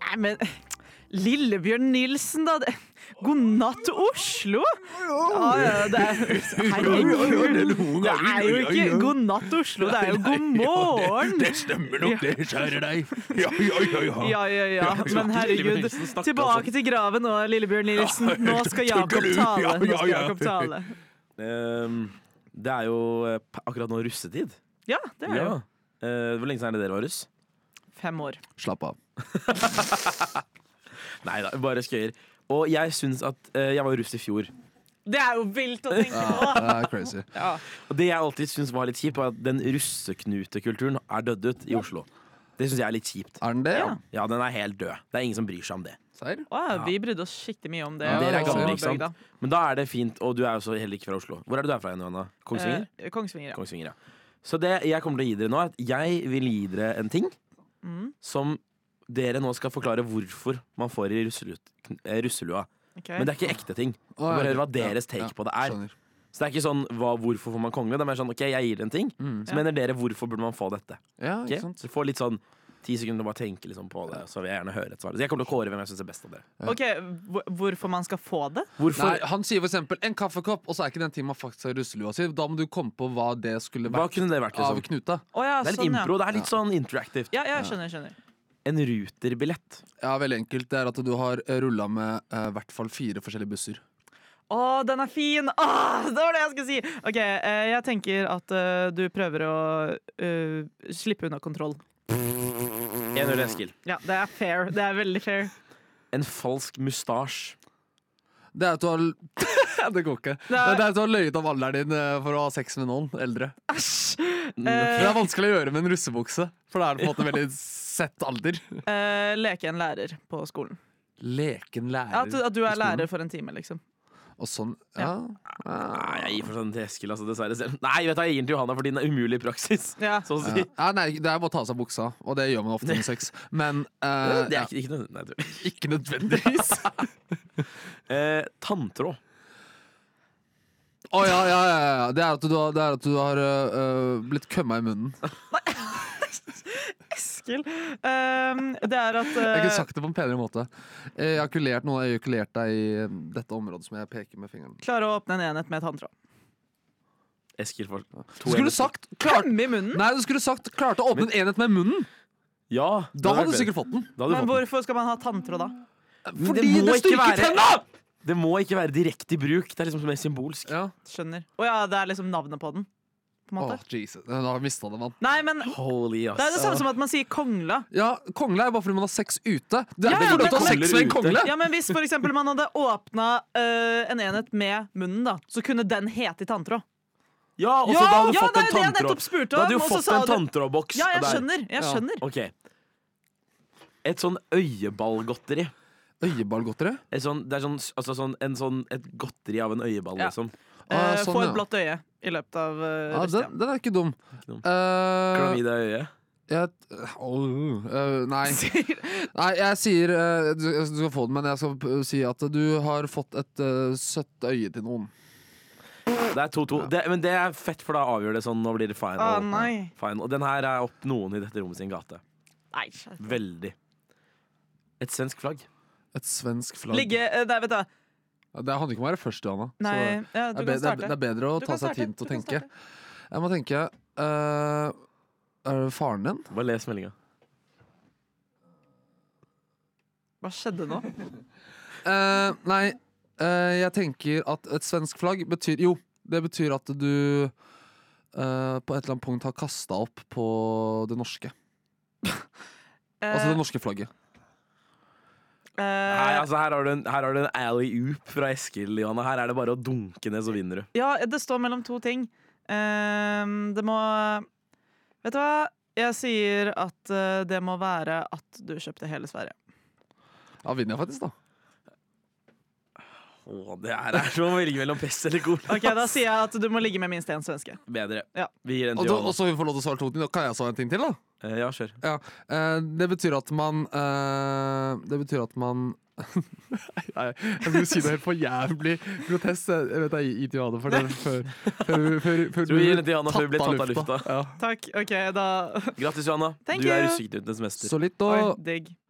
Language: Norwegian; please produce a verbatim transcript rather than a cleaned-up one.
Nei, men Lillebjørn Nilsen, da. Det... God natt, Oslo! Ja, ja, det er herregud. Det er jo ikke god natt, Oslo. Det er jo god morgen. Det stemmer nok, det, kjære deg. Ja, ja, ja, ja. Ja, ja, ja. Men herregud, tilbake til graven nå, Lillebjørn Nilsen. Nå skal Jakob tale. Nå skal Jakob tale. Um, det er jo akkurat nå russetid. Ja, det er det jo. Uh, hvor lenge siden er det dere var russ? Fem år. Slapp av. Nei da, bare skøyer. Og jeg synes at uh, jeg var russ i fjor. Det er jo vilt å tenke på. Ja, det er crazy. Ja. Og det jeg alltid synes var litt kjipt, var at den russeknutekulturen er dødd ut i Oslo. Det synes jeg er litt kjipt. Er den det? Ja. Ja, den er helt død. Det er ingen som bryr seg om det. Serr? Åh, vi brydde oss skikkelig mye om det. Ja, Dere er på gamle, ikke sant? bygda. Men da er det fint, og du er jo så heller ikke fra Oslo. Hvor er det du er fra, Johanna? Kongsvinger? Eh, Kongsvinger, ja. Kongsvinger, ja. Så det jeg kommer til å gi dere nå, er at jeg vil gi dere en ting Mm, som dere nå skal forklare hvorfor man får i russelut- eh, russelua. ok. Men det er ikke ekte ting. Å, ja, Bare hør hva ok. deres Ja, take ja, på det er. skjønner. Så det er ikke sånn hva, hvorfor får man kongle. Det er mer sånn ok, jeg gir dere en ting. Mm. Så Ja. mener dere hvorfor burde man få dette. Ja, Ok? ikke sant? Så du får litt sånn ti sekunder til å bare tenke liksom på det. Så vil jeg gjerne høre et svar. Så jeg kommer til å kåre hvem jeg synes er best av dere. Ok, hvor- hvorfor man skal få det? Hvorfor? Nei, han sier for eksempel en kaffekopp, og så er ikke den ting man faktisk har russelua si. Da må du komme på hva det skulle Hva vært kunne det vært, av liksom? knuta. Å ja, Det er litt sånn, ja. impro. Det er litt sånn interactive. Ja, ja, skjønner, skjønner. En ruterbillett. Ja, veldig enkelt. Det er at du har rulla med i uh, hvert fall fire forskjellige busser. Å, den er fin! Åh, det var det jeg skulle si! Ok, eh, jeg tenker at eh, du prøver å eh, slippe unna kontroll. En øl Eskil. Ja, det er fair. Det er veldig fair. En falsk mustasj. Det er at du har Det går ikke. Det er- Det er at du har løyet om alderen din eh, for å ha sex med noen eldre. Æsj! Det Eh, er vanskelig å gjøre med en russebukse, for da er det på en måte veldig sett alder. eh, leke en lærer på skolen. Leken lærer. Ja, at, du- at du på er skolen. lærer for en time, liksom. Og sånn, ja. Nei, jeg gir for sånn til Eskil, altså, dessverre. selv. Nei, vet du, jeg gir den til Johanna fordi den er umulig i praksis. Ja. Så å Ja. si. Ja, nei, det er bare å ta av seg buksa, og det gjør man ofte med sex. Men eh, Det ja, er ikke, ikke noe nei, jeg tror. ikke nødvendigvis. Eh, tanntråd. Å ja, ja, ja, ja. Det er at du har, det er at du har øh, blitt kømma i munnen. Eskil. Um, det er at Jeg kunne eh, sagt det på en penere måte. Jeg har ejakulert noe, jeg har ejakulert deg i øh, dette området som jeg peker med fingeren. klare å åpne en enhet med tanntråd. Eskil får Du to skulle enheter. sagt klart, Klemme i munnen? Nei, du skulle sagt klarte å åpne en enhet med munnen. Ja, Da hadde du det sikkert fått den. Da hadde du Men fått den. hvorfor skal man ha tanntråd da? Men Fordi det det, må ikke styrker være- tenna! Det må ikke være direkte i bruk. Det er liksom mer symbolsk. Ja. Skjønner. Å ja, det er liksom navnet på den. På en Åh, måte. Jesus. Nå har vi mistet det, mann. Nei, men Holy ass. det er det samme som at man sier kongla. Ja, kongle er bare fordi man har sex ute. Det er Ja, ikke ja, fordi du har men- sex med en kongle. Ja, men Hvis for eksempel man hadde åpna en enhet med munnen, da, så kunne den hete tanntråd. Ja, og så Ja, da hadde du ja, fått det en er det jeg tanntråd. nettopp spurte Da hadde du om, og så fått sa en du- tanntrådboks. Ja, jeg der. skjønner. Jeg Ja. skjønner. Ok. Et sånn øyeballgodteri. Øyeballgodteri? Et sånn, det er sånn, altså sånn, en sånn, et godteri av en øyeball, Ja. liksom. Ah, Eh, sånn, Få ja. et blått øye i løpet av uh, Ja, den, den er ikke dum. Ikke dum. Eh, Klamydia i øyet. jeg, åh, øh, nei. Nei, jeg sier øh, du, du skal få den, men jeg skal p- si at du har fått et øh, søtt øye til noen. Det er to to. Det, men det er fett, for da avgjør det sånn. Nå blir det final. Ah, nei. final. Og den her er opp noen i dette rommet sin gate. Nei, skjerp deg. Veldig. Et svensk flagg. Et svensk flagg. Ligge uh, Nei, vet du. Ja, det handler ikke om å være først, Johanna. Så Nei, ja, det, du er kan be, det, er, starte. det er bedre å Du ta kan seg starte. tid til å Du kan tenke. starte. Jeg må tenke øh, Er det faren din? Bare les meldinga. Hva skjedde nå? Eh, nei, eh, jeg tenker at et svensk flagg betyr Jo, det betyr at du eh, på et eller annet punkt har kasta opp på det norske. Altså det norske flagget. Eh, Nei, altså, her har du en, her har du en alley-oop fra Eskil, Johanna. Her er det bare å dunke ned, så vinner du. Ja, det står mellom to ting. Ehm, det må Vet du hva? Jeg sier at eh, det må være at du kjøpte hele Sverige. Da vinner jeg faktisk, da. Åh, det her er som å velge mellom pest eller cola. Ok, Da sier jeg at du må ligge med minst én svenske. Bedre. Ja. Vi gir den Og, til da, Johanna. og så vi får lov til å svare to ting. Da kan jeg svare en ting til, da. Eh, ja, kjør. Ja. Eh, det betyr at man eh, Det betyr at man Nei, jeg skulle si det helt for jævlig grotesk. Jeg vet jeg gir til Johanne for det før, før, før, før Tror vi gir den til Johanna før vi blir tatt tatt av lufta. Ja. Takk. Ok, da Grattis, Johanna. Thank Du er you. russeknutenes mester. Så litt å Oi, digg.